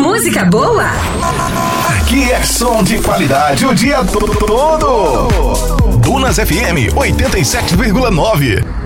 música boa? Aqui é som de qualidade o dia todo. Dunas FM 87,9.